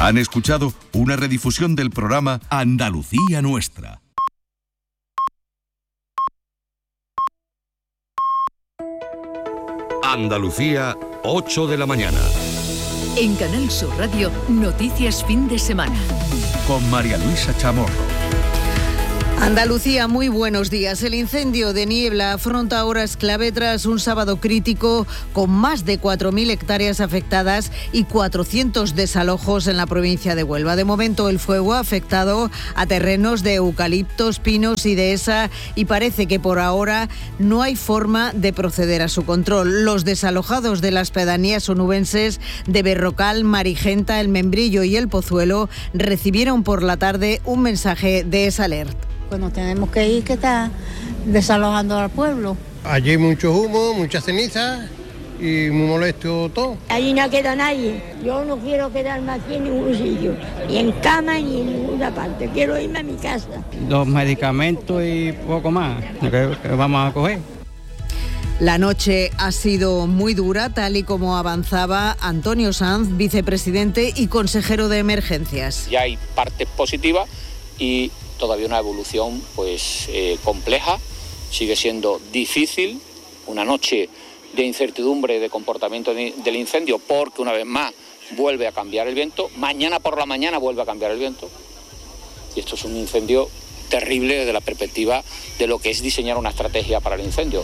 Han escuchado una redifusión del programa Andalucía Nuestra. Andalucía, 8 de la mañana. En Canal Sur Radio, Noticias Fin de Semana. Con María Luisa Chamorro. Andalucía, muy buenos días. El incendio de Niebla afronta horas clave tras un sábado crítico con más de 4.000 hectáreas afectadas y 400 desalojos en la provincia de Huelva. De momento el fuego ha afectado a terrenos de eucaliptos, pinos y dehesa y parece que por ahora no hay forma de proceder a su control. Los desalojados de las pedanías onubenses de Berrocal, Marigenta, El Membrillo y El Pozuelo recibieron por la tarde un mensaje de Esalert. Pues nos tenemos que ir, que está desalojando al pueblo. Allí hay mucho humo, muchas cenizas y muy molesto todo. Allí no queda nadie. Yo no quiero quedarme aquí en ningún sitio, ni en cama ni en ninguna parte. Quiero irme a mi casa. Los medicamentos y poco más que vamos a coger. La noche ha sido muy dura, tal y como avanzaba Antonio Sanz, vicepresidente y consejero de emergencias. Ya hay partes positivas y todavía una evolución compleja, sigue siendo difícil, una noche de incertidumbre de comportamiento del incendio porque una vez más vuelve a cambiar el viento, mañana por la mañana vuelve a cambiar el viento y esto es un incendio terrible desde la perspectiva de lo que es diseñar una estrategia para el incendio.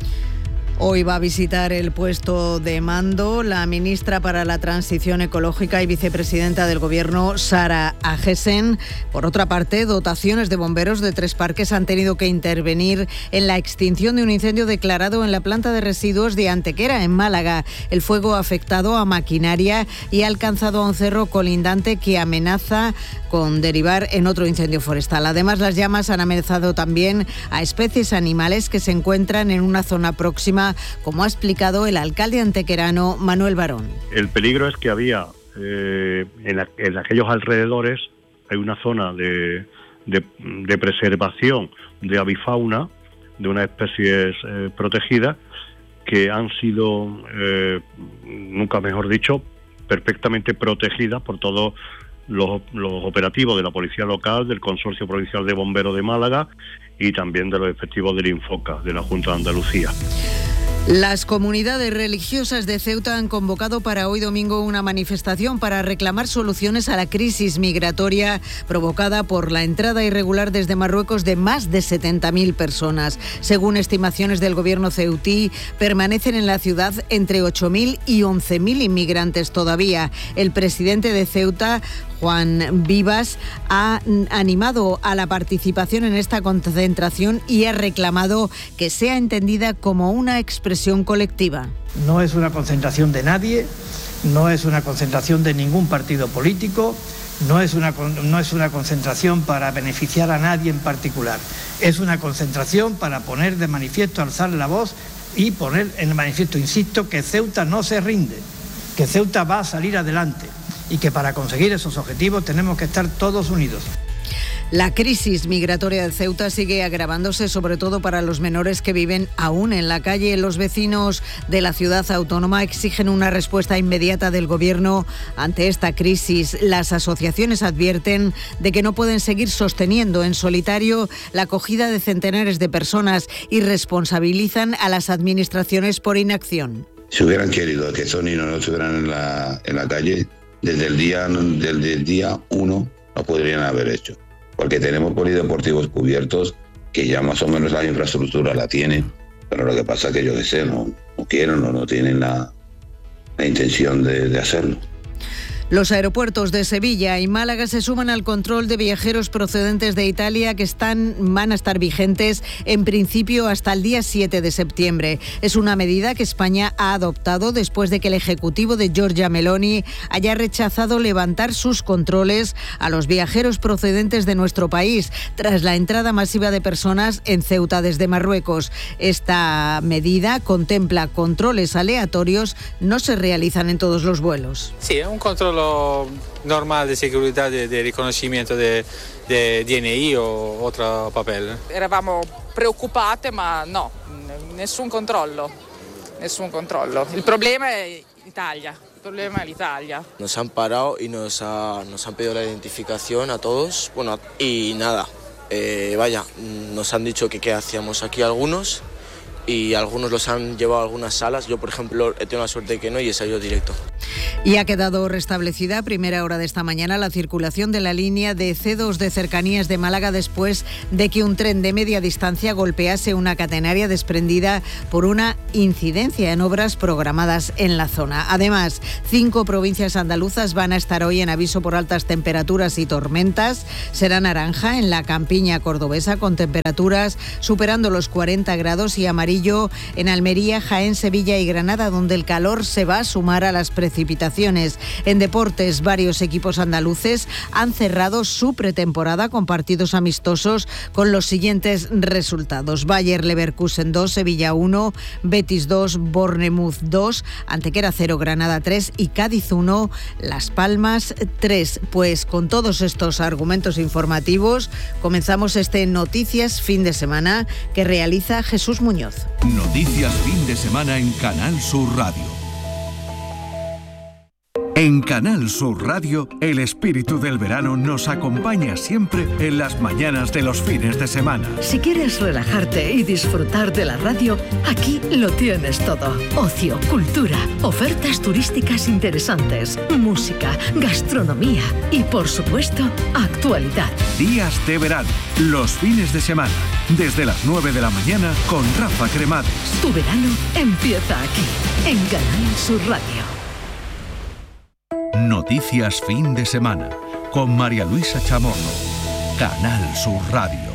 Hoy va a visitar el puesto de mando la ministra para la Transición Ecológica y vicepresidenta del Gobierno, Sara Agesen. Por otra parte, dotaciones de bomberos de 3 parques han tenido que intervenir en la extinción de un incendio declarado en la planta de residuos de Antequera, en Málaga. El fuego ha afectado a maquinaria y ha alcanzado a un cerro colindante que amenaza con derivar en otro incendio forestal. Además, las llamas han amenazado también a especies animales que se encuentran en una zona próxima, como ha explicado el alcalde antequerano Manuel Barón. El peligro es que había en aquellos alrededores hay una zona de preservación de avifauna, de unas especies protegidas que han sido, nunca mejor dicho, perfectamente protegidas por todos los operativos de la Policía Local, del Consorcio Provincial de Bomberos de Málaga y también de los efectivos del Infoca, de la Junta de Andalucía. Las comunidades religiosas de Ceuta han convocado para hoy domingo una manifestación para reclamar soluciones a la crisis migratoria provocada por la entrada irregular desde Marruecos de más de 70.000 personas. Según estimaciones del gobierno ceutí, permanecen en la ciudad entre 8.000 y 11.000 inmigrantes todavía. El presidente de Ceuta, Juan Vivas, ha animado a la participación en esta concentración y ha reclamado que sea entendida como una expresión colectiva. No es una concentración de nadie, no es una concentración de ningún partido político, no es una concentración para beneficiar a nadie en particular. Es una concentración para poner de manifiesto, alzar la voz y poner en manifiesto, insisto, que Ceuta no se rinde, que Ceuta va a salir adelante y que para conseguir esos objetivos tenemos que estar todos unidos. La crisis migratoria de Ceuta sigue agravándose, sobre todo para los menores que viven aún en la calle. Los vecinos de la ciudad autónoma exigen una respuesta inmediata del gobierno ante esta crisis. Las asociaciones advierten de que no pueden seguir sosteniendo en solitario la acogida de centenares de personas y responsabilizan a las administraciones por inacción. Si hubieran querido que estos niños no estuvieran en la calle, desde el día 1 lo podrían haber hecho. Porque tenemos polideportivos cubiertos que ya más o menos la infraestructura la tienen, pero lo que pasa es que yo qué sé, no quieren o no tienen la intención de hacerlo. Los aeropuertos de Sevilla y Málaga se suman al control de viajeros procedentes de Italia que van a estar vigentes en principio hasta el día 7 de septiembre. Es una medida que España ha adoptado después de que el Ejecutivo de Giorgia Meloni haya rechazado levantar sus controles a los viajeros procedentes de nuestro país tras la entrada masiva de personas en Ceuta desde Marruecos. Esta medida contempla controles aleatorios, no se realizan en todos los vuelos. Sí, es un control normal de seguridad, de reconocimiento de DNI o otro papel. Eravamo preoccupate, ma no, nessun controllo. Il problema è Italia. problema è l'Italia. Nos han parado y nos han pedido la identificación a todos, bueno, y nada, nos han dicho que qué hacíamos aquí algunos y algunos los han llevado a algunas salas. Yo, por ejemplo, he tenido la suerte de que no y he salido directo. Y ha quedado restablecida a primera hora de esta mañana la circulación de la línea de C2 de cercanías de Málaga después de que un tren de media distancia golpease una catenaria desprendida por una incidencia en obras programadas en la zona. Además, 5 provincias andaluzas van a estar hoy en aviso por altas temperaturas y tormentas. Será naranja en la campiña cordobesa con temperaturas superando los 40 grados y amarillo en Almería, Jaén, Sevilla y Granada, donde el calor se va a sumar a las precipitaciones. En deportes, varios equipos andaluces han cerrado su pretemporada con partidos amistosos con los siguientes resultados: Bayer Leverkusen 2, Sevilla 1, Betis 2, Bournemouth 2, Antequera 0, Granada 3 y Cádiz 1, Las Palmas 3. Pues con todos estos argumentos informativos comenzamos este Noticias Fin de Semana que realiza Jesús Muñoz. Noticias Fin de Semana en Canal Sur Radio. En Canal Sur Radio, el espíritu del verano nos acompaña siempre en las mañanas de los fines de semana. Si quieres relajarte y disfrutar de la radio, aquí lo tienes todo. Ocio, cultura, ofertas turísticas interesantes, música, gastronomía y, por supuesto, actualidad. Días de verano, los fines de semana, desde las 9 de la mañana con Rafa Cremades. Tu verano empieza aquí, en Canal Sur Radio. Noticias Fin de Semana con María Luisa Chamorro. Canal Sur Radio.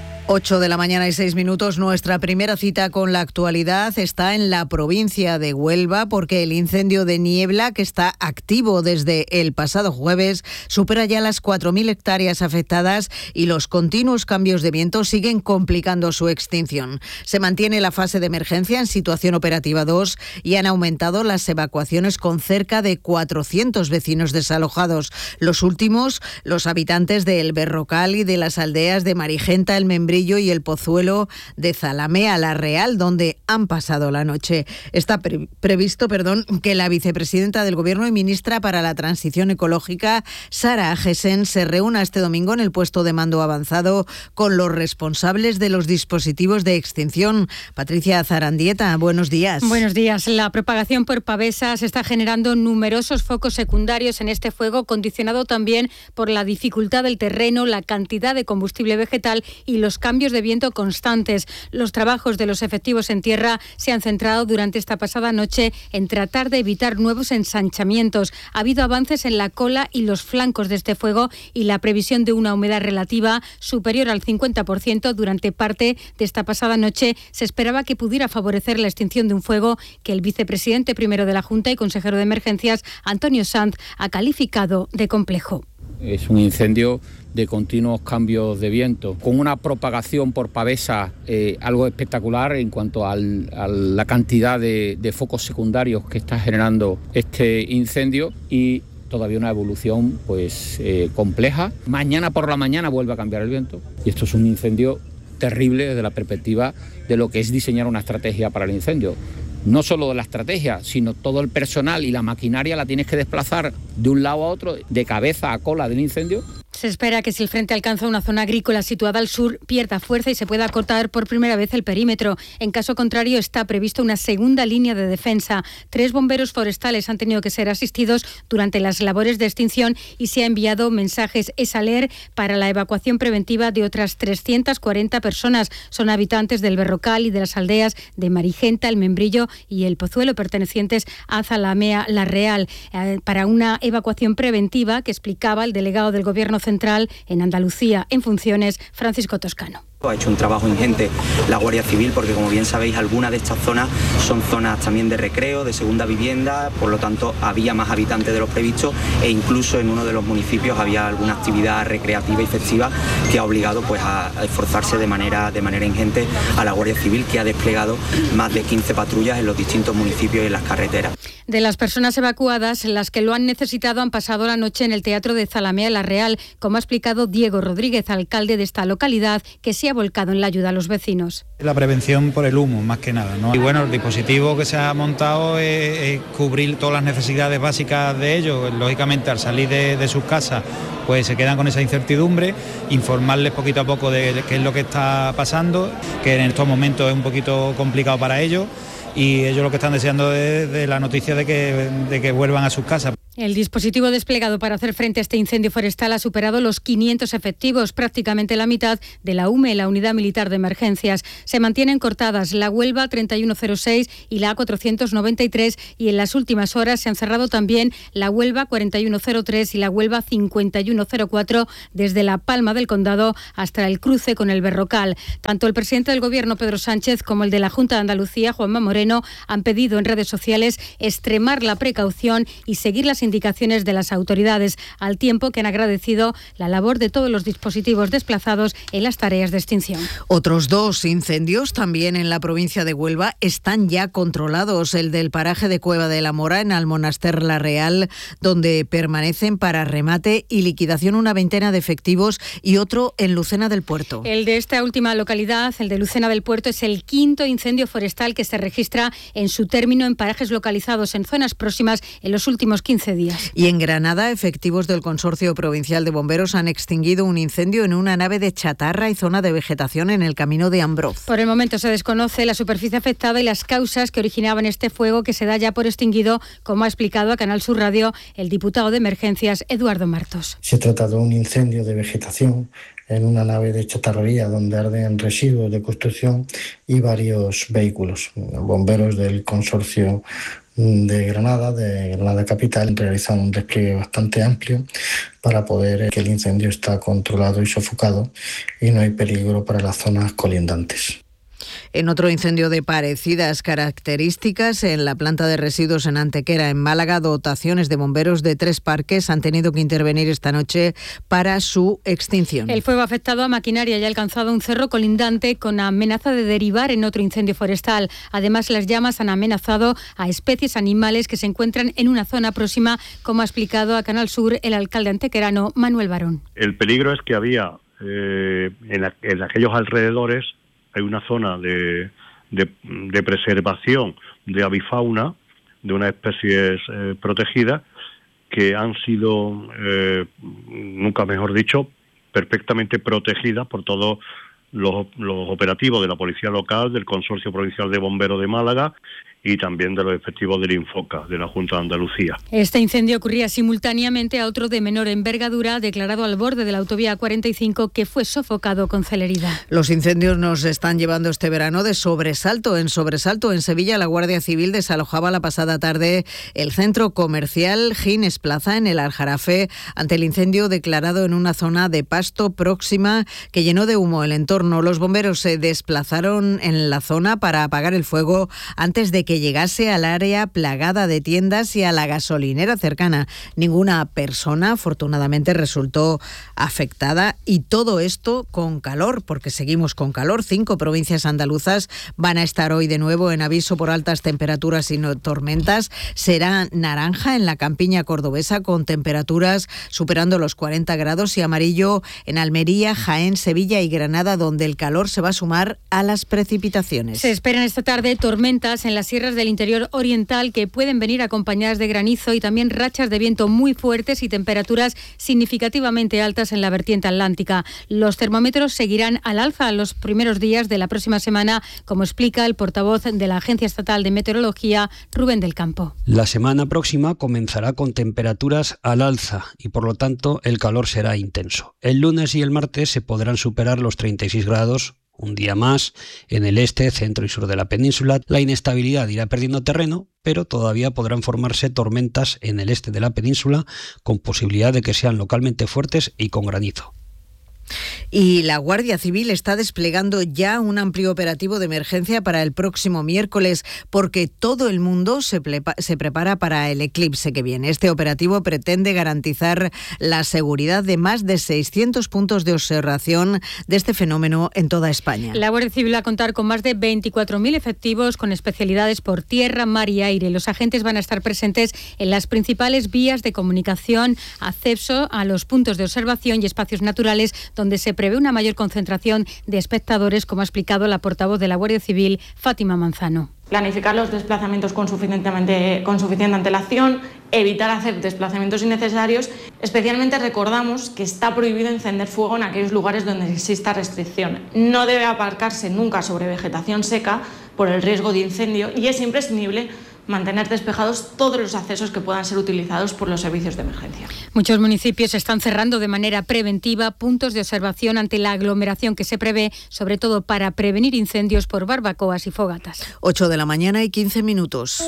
8 de la mañana y 6 minutos. Nuestra primera cita con la actualidad está en la provincia de Huelva, porque el incendio de Niebla, que está activo desde el pasado jueves, supera ya las 4.000 hectáreas afectadas y los continuos cambios de viento siguen complicando su extinción. Se mantiene la fase de emergencia en situación operativa 2 y han aumentado las evacuaciones con cerca de 400 vecinos desalojados. Los últimos, los habitantes de El Berrocal y de las aldeas de Marigenta, El Membrillo y El Pozuelo de Zalamea la Real, donde han pasado la noche. Está previsto que la vicepresidenta del Gobierno y ministra para la Transición Ecológica, Sara Agesen, se reúna este domingo en el puesto de mando avanzado con los responsables de los dispositivos de extinción. Patricia Zarandieta, buenos días. Buenos días. La propagación por pavesas está generando numerosos focos secundarios en este fuego, condicionado también por la dificultad del terreno, la cantidad de combustible vegetal y los cambios de viento constantes. Los trabajos de los efectivos en tierra se han centrado durante esta pasada noche en tratar de evitar nuevos ensanchamientos. Ha habido avances en la cola y los flancos de este fuego y la previsión de una humedad relativa superior al 50% durante parte de esta pasada noche se esperaba que pudiera favorecer la extinción de un fuego que el vicepresidente primero de la Junta y consejero de Emergencias, Antonio Sanz, ha calificado de complejo. Es un incendio de continuos cambios de viento, con una propagación por pavesa algo espectacular en cuanto a la cantidad de focos secundarios que está generando este incendio y todavía una evolución compleja. Mañana por la mañana vuelve a cambiar el viento y esto es un incendio terrible desde la perspectiva de lo que es diseñar una estrategia para el incendio. No solo de la estrategia, sino todo el personal y la maquinaria la tienes que desplazar de un lado a otro, de cabeza a cola del incendio. Se espera que si el frente alcanza una zona agrícola situada al sur, pierda fuerza y se pueda acortar por primera vez el perímetro. En caso contrario, está prevista una segunda línea de defensa. 3 bomberos forestales han tenido que ser asistidos durante las labores de extinción y se ha enviado mensajes ESALER para la evacuación preventiva de otras 340 personas. Son habitantes del Berrocal y de las aldeas de Marigenta, El Membrillo y El Pozuelo, pertenecientes a Zalamea la Real, para una evacuación preventiva que explicaba el delegado del Gobierno Central en Andalucía en funciones, Francisco Toscano. Ha hecho un trabajo ingente la Guardia Civil porque, como bien sabéis, algunas de estas zonas son zonas también de recreo, de segunda vivienda, por lo tanto había más habitantes de los previstos e incluso en uno de los municipios había alguna actividad recreativa y festiva que ha obligado a esforzarse de manera ingente a la Guardia Civil, que ha desplegado más de 15 patrullas en los distintos municipios y en las carreteras. De las personas evacuadas, las que lo han necesitado han pasado la noche en el Teatro de Zalamea la Real, como ha explicado Diego Rodríguez, alcalde de esta localidad, que se ha ha volcado en la ayuda a los vecinos. La prevención por el humo, más que nada, ¿no? Y bueno, el dispositivo que se ha montado es cubrir todas las necesidades básicas de ellos. Lógicamente, al salir de sus casas, pues se quedan con esa incertidumbre, informarles poquito a poco de qué es lo que está pasando, que en estos momentos es un poquito complicado para ellos, y ellos lo que están deseando es de la noticia de que vuelvan a sus casas. El dispositivo desplegado para hacer frente a este incendio forestal ha superado los 500 efectivos, prácticamente la mitad de la UME, la Unidad Militar de Emergencias. Se mantienen cortadas la Huelva 3106 y la A493, y en las últimas horas se han cerrado también la Huelva 4103 y la Huelva 5104 desde La Palma del Condado hasta el cruce con el Berrocal. Tanto el presidente del Gobierno, Pedro Sánchez, como el de la Junta de Andalucía, Juanma Moreno, han pedido en redes sociales extremar la precaución y seguir las indicaciones de las autoridades, al tiempo que han agradecido la labor de todos los dispositivos desplazados en las tareas de extinción. Otros 2 incendios también en la provincia de Huelva están ya controlados. El del paraje de Cueva de la Mora, en Almonaster La Real, donde permanecen para remate y liquidación una veintena de efectivos, y otro en Lucena del Puerto. El de esta última localidad, el de Lucena del Puerto, es el 5º incendio forestal que se registra en su término en parajes localizados en zonas próximas en los últimos 15 días. Y en Granada, efectivos del Consorcio Provincial de Bomberos han extinguido un incendio en una nave de chatarra y zona de vegetación en el camino de Ambroz. Por el momento se desconoce la superficie afectada y las causas que originaban este fuego, que se da ya por extinguido, como ha explicado a Canal Sur Radio el diputado de Emergencias, Eduardo Martos. Se trata de un incendio de vegetación en una nave de chatarrería donde arden residuos de construcción y varios vehículos. Bomberos del Consorcio de Granada Capital, realizan un despliegue bastante amplio para poder que el incendio está controlado y sofocado y no hay peligro para las zonas colindantes. En otro incendio de parecidas características, en la planta de residuos en Antequera, en Málaga, dotaciones de bomberos de 3 parques han tenido que intervenir esta noche para su extinción. El fuego ha afectado a maquinaria y ha alcanzado un cerro colindante, con amenaza de derivar en otro incendio forestal. Además, las llamas han amenazado a especies animales que se encuentran en una zona próxima, como ha explicado a Canal Sur el alcalde antequerano, Manuel Barón. El peligro es que había en aquellos alrededores hay una zona de preservación de avifauna, de unas especies protegidas, que han sido, nunca mejor dicho, perfectamente protegidas por todos los operativos de la Policía Local, del Consorcio Provincial de Bomberos de Málaga y también de los efectivos del Infoca, de la Junta de Andalucía. Este incendio ocurría simultáneamente a otro de menor envergadura, declarado al borde de la autovía 45, que fue sofocado con celeridad. Los incendios nos están llevando este verano de sobresalto en sobresalto. En Sevilla, la Guardia Civil desalojaba la pasada tarde el centro comercial Gines Plaza, en el Aljarafe, ante el incendio declarado en una zona de pasto próxima que llenó de humo el entorno. Los bomberos se desplazaron en la zona para apagar el fuego antes de que llegase al área plagada de tiendas y a la gasolinera cercana. Ninguna persona, afortunadamente, resultó afectada, y todo esto con calor, porque seguimos con calor. 5 provincias andaluzas van a estar hoy de nuevo en aviso por altas temperaturas y tormentas. Será naranja en la campiña cordobesa, con temperaturas superando los 40 grados, y amarillo en Almería, Jaén, Sevilla y Granada, donde el calor se va a sumar a las precipitaciones. Se esperan esta tarde tormentas en las sierras del interior oriental, que pueden venir acompañadas de granizo y también rachas de viento muy fuertes y temperaturas significativamente altas en la vertiente atlántica. Los termómetros seguirán al alza en los primeros días de la próxima semana, como explica el portavoz de la Agencia Estatal de Meteorología, Rubén del Campo. La semana próxima comenzará con temperaturas al alza y, por lo tanto, el calor será intenso. El lunes y el martes se podrán superar los 36 grados. Un día más, en el este, centro y sur de la península, la inestabilidad irá perdiendo terreno, pero todavía podrán formarse tormentas en el este de la península, con posibilidad de que sean localmente fuertes y con granizo. Y la Guardia Civil está desplegando ya un amplio operativo de emergencia para el próximo miércoles, porque todo el mundo se prepara para el eclipse que viene. Este operativo pretende garantizar la seguridad de más de 600 puntos de observación de este fenómeno en toda España. La Guardia Civil va a contar con más de 24.000 efectivos, con especialidades por tierra, mar y aire. Los agentes van a estar presentes en las principales vías de comunicación, acceso a los puntos de observación y espacios naturales donde se prevé una mayor concentración de espectadores, como ha explicado la portavoz de la Guardia Civil, Fátima Manzano. Planificar los desplazamientos con suficiente antelación, evitar hacer desplazamientos innecesarios. Especialmente recordamos que está prohibido encender fuego en aquellos lugares donde exista restricción. No debe aparcarse nunca sobre vegetación seca por el riesgo de incendio y es imprescindible mantener despejados todos los accesos que puedan ser utilizados por los servicios de emergencia. Muchos municipios están cerrando de manera preventiva puntos de observación ante la aglomeración que se prevé, sobre todo para prevenir incendios por barbacoas y fogatas. 8 de la mañana y 15 minutos.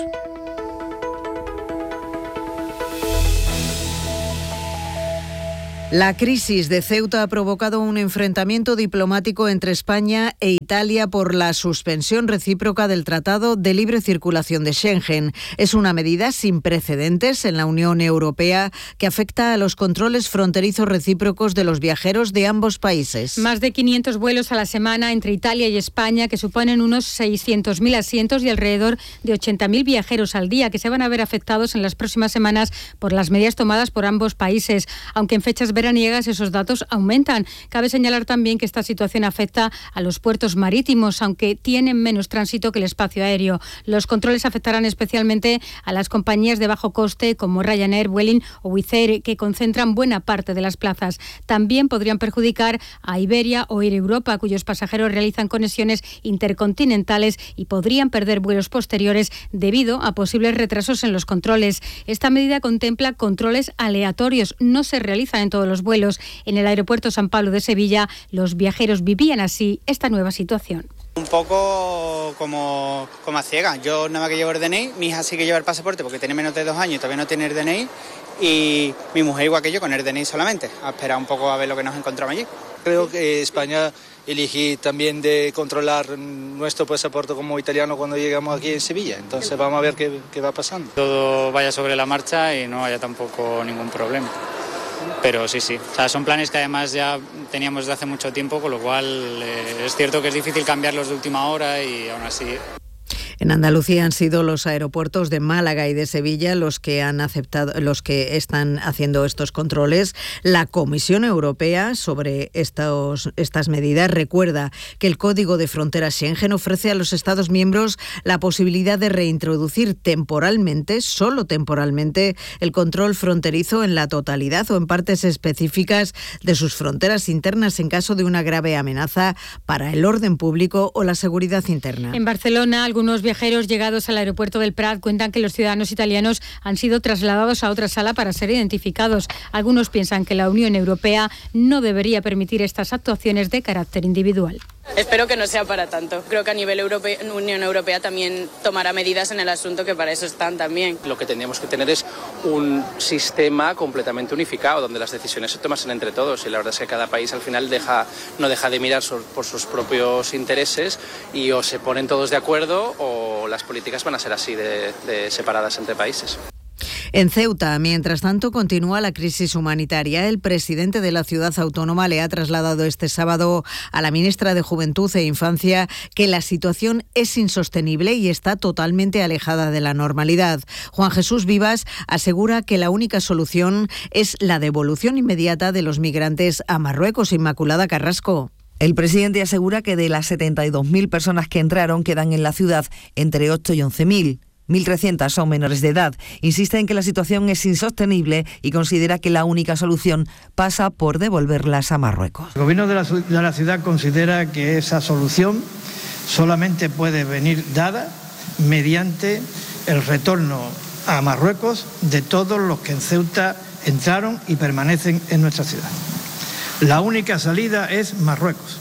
La crisis de Ceuta ha provocado un enfrentamiento diplomático entre España e Italia por la suspensión recíproca del Tratado de Libre Circulación de Schengen. Es una medida sin precedentes en la Unión Europea que afecta a los controles fronterizos recíprocos de los viajeros de ambos países. Más de 500 vuelos a la semana entre Italia y España, que suponen unos 600.000 asientos y alrededor de 80.000 viajeros al día, que se van a ver afectados en las próximas semanas por las medidas tomadas por ambos países, aunque en fechas veraniegas esos datos aumentan. Cabe señalar también que esta situación afecta a los puertos marítimos, aunque tienen menos tránsito que el espacio aéreo. Los controles afectarán especialmente a las compañías de bajo coste como Ryanair, Vueling o Wizz Air, que concentran buena parte de las plazas. También podrían perjudicar a Iberia o Air Europa, cuyos pasajeros realizan conexiones intercontinentales y podrían perder vuelos posteriores debido a posibles retrasos en los controles. Esta medida contempla controles aleatorios, no se realizan en todos los vuelos. En el aeropuerto San Pablo de Sevilla, los viajeros vivían así esta nueva situación. Un poco como a ciegas. Yo nada más que llevo el DNI, mi hija sí que lleva el pasaporte porque tiene menos de 2 años y todavía no tiene el DNI, y mi mujer igual que yo con el DNI solamente, a esperar un poco a ver lo que nos encontramos allí. Creo que España elige también de controlar nuestro pasaporte como italiano cuando llegamos aquí en Sevilla, entonces vamos a ver qué va pasando. Todo vaya sobre la marcha y no haya tampoco ningún problema. Pero sí, o sea, son planes que además ya teníamos desde hace mucho tiempo, con lo cual es cierto que es difícil cambiarlos de última hora y aún así. En Andalucía han sido los aeropuertos de Málaga y de Sevilla los que están haciendo estos controles. La Comisión Europea sobre estas medidas recuerda que el Código de Fronteras Schengen ofrece a los Estados miembros la posibilidad de reintroducir temporalmente, solo temporalmente, el control fronterizo en la totalidad o en partes específicas de sus fronteras internas en caso de una grave amenaza para el orden público o la seguridad interna. En Barcelona, algunos viajeros llegados al aeropuerto del Prat cuentan que los ciudadanos italianos han sido trasladados a otra sala para ser identificados. Algunos piensan que la Unión Europea no debería permitir estas actuaciones de carácter individual. Espero que no sea para tanto. Creo que a nivel Unión Europea también tomará medidas en el asunto, que para eso están también. Lo que tendríamos que tener es un sistema completamente unificado, donde las decisiones se tomasen entre todos, y la verdad es que cada país al final no deja de mirar por sus propios intereses, y o se ponen todos de acuerdo o las políticas van a ser así de separadas entre países. En Ceuta, mientras tanto, continúa la crisis humanitaria. El presidente de la ciudad autónoma le ha trasladado este sábado a la ministra de Juventud e Infancia que la situación es insostenible y está totalmente alejada de la normalidad. Juan Jesús Vivas asegura que la única solución es la devolución inmediata de los migrantes a Marruecos. Inmaculada Carrasco. El presidente asegura que de las 72.000 personas que entraron quedan en la ciudad entre 8 y 11.000. 1.300 son menores de edad. Insiste en que la situación es insostenible y considera que la única solución pasa por devolverlas a Marruecos. El gobierno de la ciudad considera que esa solución solamente puede venir dada mediante el retorno a Marruecos de todos los que en Ceuta entraron y permanecen en nuestra ciudad. La única salida es Marruecos,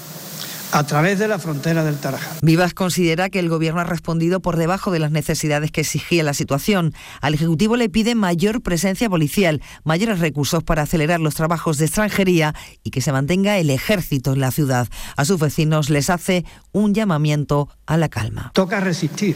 a través de la frontera del Tarajal. Vivas considera que el Gobierno ha respondido por debajo de las necesidades que exigía la situación. Al Ejecutivo le pide mayor presencia policial, mayores recursos para acelerar los trabajos de extranjería y que se mantenga el ejército en la ciudad. A sus vecinos les hace un llamamiento a la calma. Toca resistir,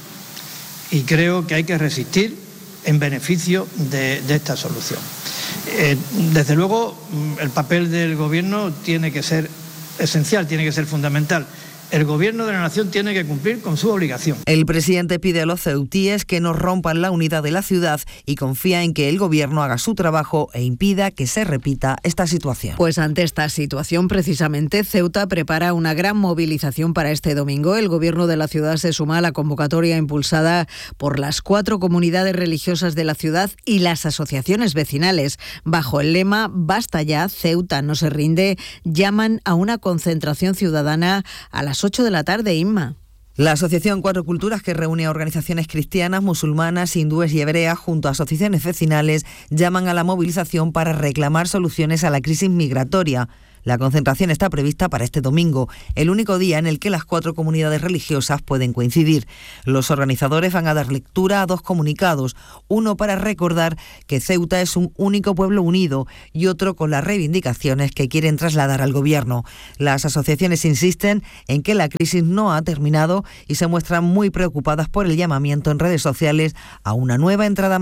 y creo que hay que resistir en beneficio de esta solución. Desde luego, el papel del Gobierno tiene que ser esencial, tiene que ser fundamental. El Gobierno de la Nación tiene que cumplir con su obligación. El presidente pide a los ceutíes que no rompan la unidad de la ciudad y confía en que el Gobierno haga su trabajo e impida que se repita esta situación. Pues ante esta situación, precisamente, Ceuta prepara una gran movilización para este domingo. El Gobierno de la ciudad se suma a la convocatoria impulsada por las 4 comunidades religiosas de la ciudad y las asociaciones vecinales. Bajo el lema "Basta ya, Ceuta no se rinde", llaman a una concentración ciudadana a las 8 de la tarde, Inma. La Asociación Cuatro Culturas, que reúne a organizaciones cristianas, musulmanas, hindúes y hebreas junto a asociaciones vecinales, llaman a la movilización para reclamar soluciones a la crisis migratoria. La concentración está prevista para este domingo, el único día en el que las 4 comunidades religiosas pueden coincidir. Los organizadores van a dar lectura a 2 comunicados, uno para recordar que Ceuta es un único pueblo unido y otro con las reivindicaciones que quieren trasladar al Gobierno. Las asociaciones insisten en que la crisis no ha terminado y se muestran muy preocupadas por el llamamiento en redes sociales a una nueva entrada